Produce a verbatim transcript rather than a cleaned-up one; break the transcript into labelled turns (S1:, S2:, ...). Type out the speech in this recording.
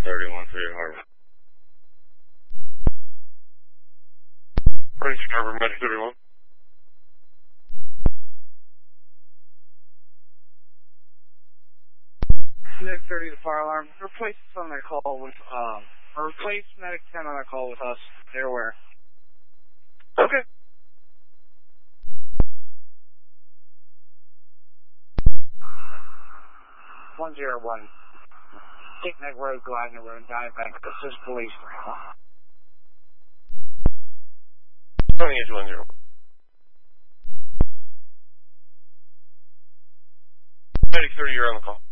S1: thirty-one for your Harbor. Prince Harbor, Medic thirty-one.
S2: Medic thirty to fire alarm. Replace on that call with, um, or replace Medic ten on that call with us. They're aware.
S1: Okay.
S2: one zero one. Neck Road, Glasgow Road, Diabank. This is police.
S1: Tony is one zero one. Medic thirty, you're on the call.